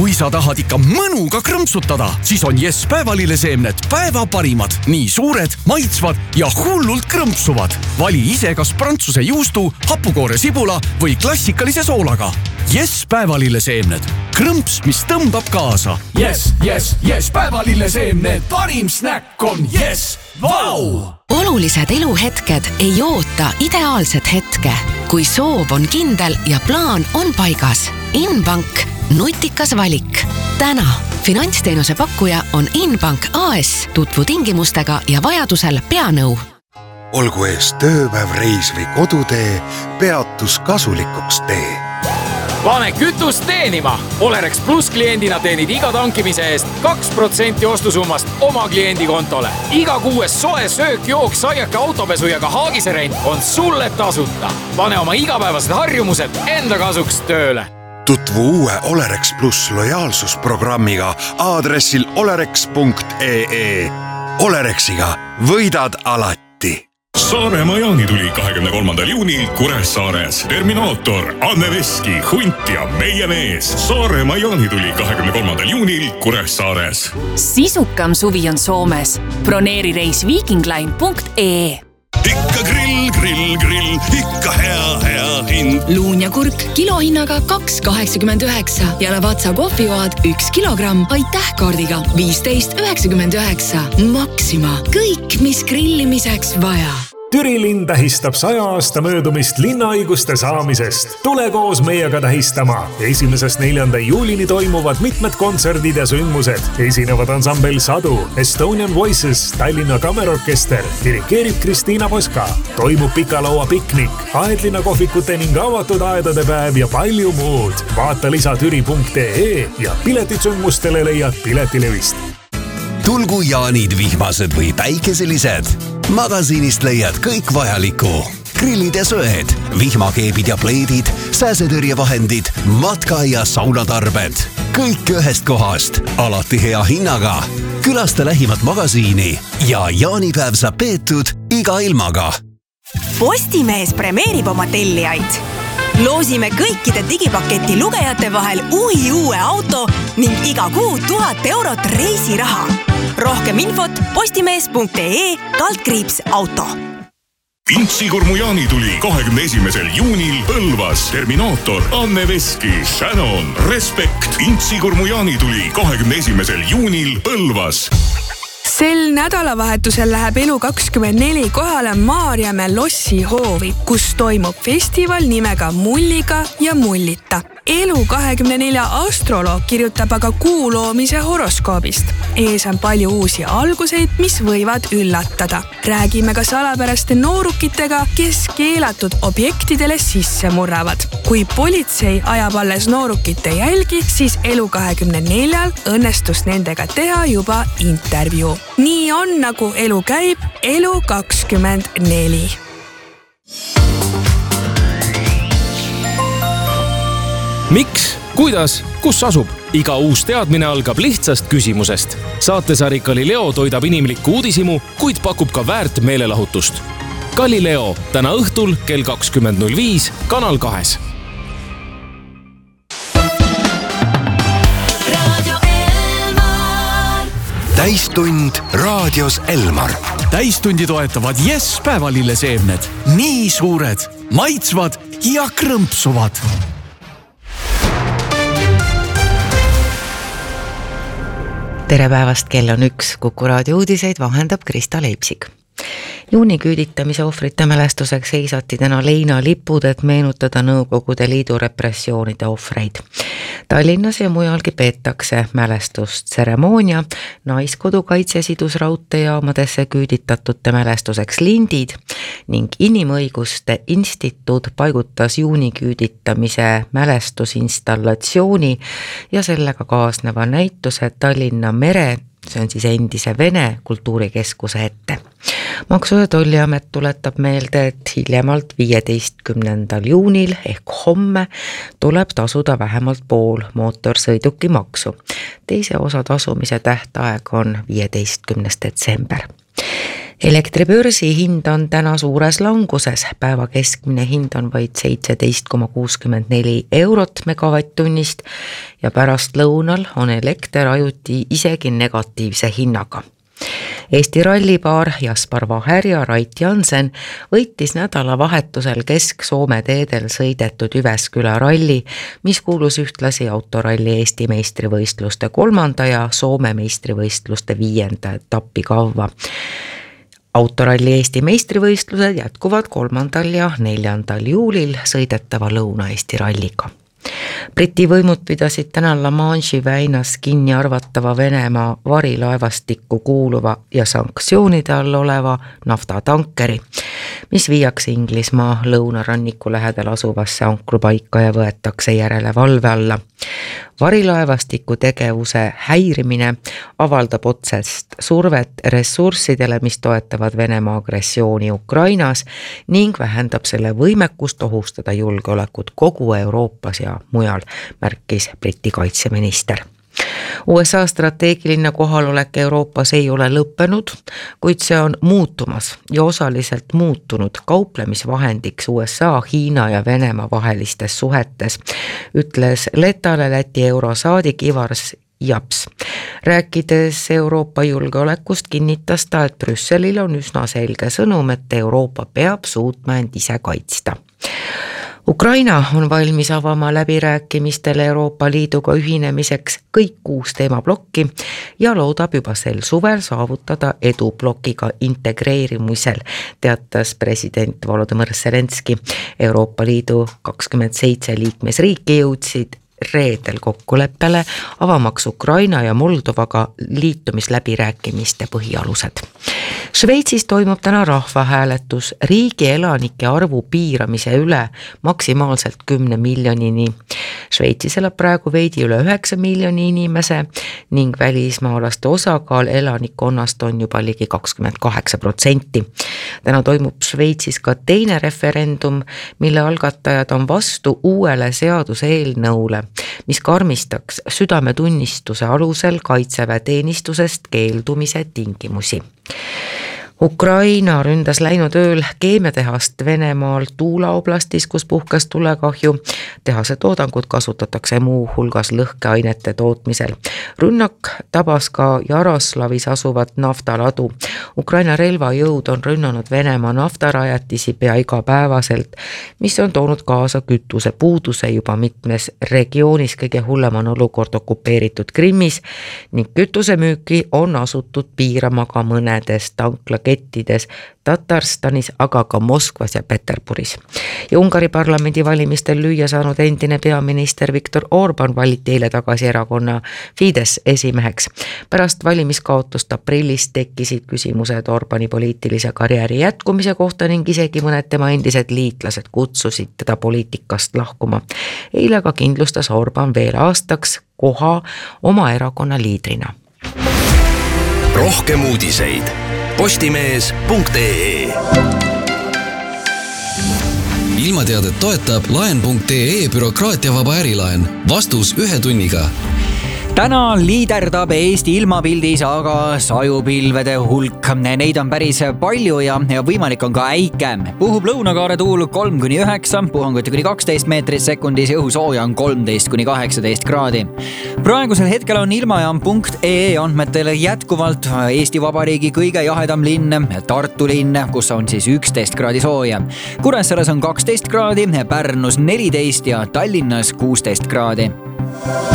Kui sa tahad ikka mõnuga krõmpsutada, siis on Yes päevalilleseemned päeva parimad. Nii suured, maitsvad ja hullult krõmpsuvad. Vali ise kas prantsuse juustu, hapukoore sibula või klassikalise soolaga. Yes päevalilleseemned. Krõmps, mis tõmbab kaasa. Yes, päevalilleseemned. Parim snäkk on Yes. Vau! Olulised eluhetked ei oota ideaalset hetke. Kui soov on kindel ja plaan on paigas. Inbank. Nutikas valik. Täna finantsteenuse pakkuja on Inbank AS. Tutvu tingimustega ja vajadusel peanõu. Olgu ees tööpäev, reis või kodutee, peatus kasulikuks tee. Pane kütust teenima! Olerex Plus kliendina teenid iga tankimise eest 2% ostusummast oma kliendi kontole. Iga kuues soe söök, jook, saiake, autopesu ja ka haagise rent on sulle tasuta. Pane oma igapäevased harjumused enda kasuks tööle. Tutvu uue Olerex Plus lojaalsusprogrammiga aadressil olerex.ee. Olerexiga võidad alati. Saaremaa jaanituli 23. juunil Kuressaares. Terminaator, Anne Veski, Hunt ja meie mees. Saaremaa jaanituli 23. juunil Kuressaares. Sisukam suvi on Soomes. Broneeri reis vikingline.ee. Ikka grill, ikka hea hind. Luun ja kurk kilohinnaga 2,89 ja Lavazza kohvioad 1 kilogramm aitähkaardiga 15,99. Maxima. Kõik, mis grillimiseks vaja. Türi linn tähistab 100 aasta möödumist linnaõiguste saamisest. Tule koos meiega tähistama. 1.–4. juulini toimuvad mitmed kontserdid ja sündmused. Esinevad ansambel Sadu, Estonian Voices, Tallinna Kammerorkester, dirikeerib Kristiina Poska. Toimub pikalaua piknik, aedlinna kohvikute ning avatud aedade päev ja palju muud. Vaata lisa türi.ee ja piletid sündmustele leiad Piletilevist. Tulgu jaanid vihmased või päikeselised. Magasiinist leiad kõik vajaliku. Grillid ja söed, vihmakeebid ja pleedid, sääsetõrjevahendid, matka- ja saunatarbed. Kõik ühest kohast, alati hea hinnaga. Külasta lähimat magasiini ja jaanipäev saab peetud iga ilmaga. Postimees premeerib oma tellijaid. Loosime kõikide digipaketi lugejate vahel uue auto ning iga kuu 1000 eurot reisiraha. Rohkem infot postimees.ee/auto. Intsikurmu jaanituli 21. juunil Põlvas. Terminaator, Anne Veski, Shannon, Respekt. Intsikurmu jaanituli 21. juunil Põlvas. Sel nädalavahetusel läheb Elu24 kohale Maarjamäe Lossi hoovi, kus toimub festival nimega Mulliga ja Mullita. Elu24 astroloog kirjutab aga kuu loomise horoskoobist. Ees on palju uusi alguseid, mis võivad üllatada. Räägime ka salapäraste noorukitega, kes keelatud objektidele sisse murravad. Kui politsei ajab alles noorukite jälgi, siis Elu24 õnnestus nendega teha juba intervjuu. Nii on, nagu elu käib, Elu24. Miks, kuidas, kus asub? Iga uus teadmine algab lihtsast küsimusest. Saatesari Galileo toidab inimlikku uudisimu, kuid pakub ka väärt meelelahutust. Galileo täna õhtul kell 20.05 Kanal 2. Täistund raadios Elmar. Täistundi toetavad Yes päevalilleseemned. Nii suured, maitsvad ja krõmpsuvad. Tere päevast, kell on 1. Kuku raadio uudiseid vahendab Krista Leipsik. Juuniküüditamise ohvrite mälestuseks seisati täna leinalipud, et meenutada Nõukogude Liidu repressioonide ohvreid. Tallinnas ja mujalgi peetakse mälestustseremoonia, Naiskodu kaitsesidus raudteejaamadesse küüditatute mälestuseks lindid ning Inimõiguste Instituut paigutas juuniküüditamise mälestusinstallatsiooni ja sellega kaasneva näituse Tallinna mere, see on siis endise Vene kultuurikeskuse ette. Maksu- ja Tolliamet tuletab meelde, et hiljemalt 15. juunil ehk homme tuleb tasuda vähemalt pool mootorsõiduki maksu. Teise osa tasumise tähtaeg on 15. detsember. Elektribörsi hind on täna suures languses, päeva keskmine hind on vaid 17,64 eurot megavatt-tunnist ja pärast lõunal on elekter ajuti isegi negatiivse hinnaga. Eesti rallipaar Jaspar Vaher ja Rait Jansen võitis nädalavahetusel Kesk-Soome teedel sõidetud Jyväskylä ralli, mis kuulus ühtlasi autoralli Eesti meistrivõistluste 3. ja Soome meistrivõistluste 5. etappi kavva. Autoralli Eesti meistrivõistlused jätkuvad 3. ja 4. juulil sõidetava Lõuna-Eesti ralliga. Briti võimud pidasid täna La Manche'i väinas kinni arvatava Venemaa varilaevastikku kuuluva ja sanktsioonide all oleva naftatankeri, mis viiakse Inglismaa lõunaranniku lähedal asuvasse ankrupaika ja võetakse järelevalve alla. Varilaevastiku tegevuse häirimine avaldab otsest survet ressurssidele, mis toetavad Venemaa agressiooni Ukrainas ning vähendab selle võimekust ohustada julgeolekut kogu Euroopas ja mujal, märkis Briti kaitseminister. USA strateegiline kohalolek Euroopas ei ole lõppenud, kuid see on muutumas ja osaliselt muutunud kauplemisvahendiks USA, Hiina ja Venemaa vahelistes suhetes, ütles Letale Läti eurosaadik Ivar Japs. Rääkides Euroopa julgeolekust kinnitas ta, et Brüsselil on üsna selge sõnum, et Euroopa peab suutma end ise kaitsta. Ukraina on valmis avama läbirääkimistele Euroopa Liiduga ühinemiseks kõik 6 teemablokki ja loodab juba sel suvel saavutada edu blokiga integreerimisel, teatas president Volodõmõr Zelenski. Euroopa Liidu 27 liikmesriiki jõudsid reedel kokkuleppele avamaks Ukraina ja Moldovaga liitumisläbirääkimiste põhialused. Šveitsis toimub täna rahvahääletus riigi elanike arvu piiramise üle maksimaalselt 10 miljonini. Šveitsis elab praegu veidi üle 9 miljoni inimese ning välismaalaste osakaal elanikkonnast on juba ligi 28%. Täna toimub Šveitsis ka teine referendum, mille algatajad on vastu uuele seaduseelnõule, mis karmistaks südametunnistuse alusel kaitseväeteenistusest keeldumise tingimusi. Ukraina ründas läinud ööl keemiatehast Venemaal Tuula oblastis, kus puhkes tulekahju. Tehase toodangut kasutatakse muu hulgas lõhkeainete tootmisel. Rünnak tabas ka Jaroslavis asuvat naftaladu. Ukraina relvajõud on rünnanud Venemaa naftarajatisi pea igapäevaselt, mis on toonud kaasa kütuse puuduse juba mitmes regioonis. Kõige hullem on olukord okupeeritud Krimmis ning kütusemüüki on asutud piirama ka mõnedes tanklakettides Tatarstanis, aga ka Moskvas ja Peterburis. Ja Ungari parlamendi valimistel lüüa saanud endine peaminister Viktor Orban valiti eile tagasi erakonna Fidesz esimeheks. Pärast valimiskaotust aprillis tekkisid küsimused Orbani poliitilise karjääri jätkumise kohta ning isegi mõned tema endised liitlased kutsusid teda poliitikast lahkuma. Eile ka kindlustas Orban veel aastaks koha oma erakonna liidrina. Rohkem uudiseid postimees.ee. Ilmateadet toetab laen.ee bürokraatiavaba ärilaen. Vastus 1 tunniga. Täna liiderdab Eesti ilmapildis aga sajupilvede hulk. Neid on päris palju ja võimalik on ka äike. Puhub lõunakaare tuul 3-9, puhanguti kuni 12 meetrit sekundis ja õhusooja on 13-18 kraadi. Praegusel hetkel on ilmajaam.ee andmetel jätkuvalt Eesti Vabariigi kõige jahedam linn, Tartu linn, kus on siis 11 kraadi sooja. Kuressaares on 12 kraadi, Pärnus 14 ja Tallinnas 16 kraadi.